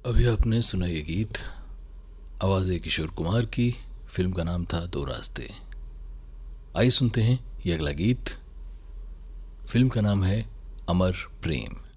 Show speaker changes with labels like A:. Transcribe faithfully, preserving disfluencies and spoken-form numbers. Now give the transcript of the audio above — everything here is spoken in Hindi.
A: अभी आपने सुना ये गीत, आवाज़ है किशोर कुमार की। फिल्म का नाम था दो रास्ते। आइए सुनते हैं ये अगला गीत। फिल्म का नाम है अमर प्रेम।